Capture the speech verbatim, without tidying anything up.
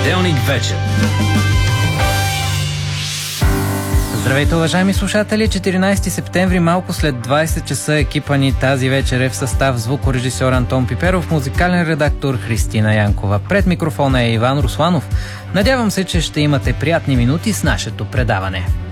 Понеделник вечер. Здравейте, уважаеми слушатели! четиринайсети септември, малко след двайсет часа, екипа ни тази вечер е в състав: звукорежисьор Антон Пиперов, музикален редактор Христина Янкова. Пред микрофона е Иван Русланов. Надявам се, че ще имате приятни минути с нашето предаване.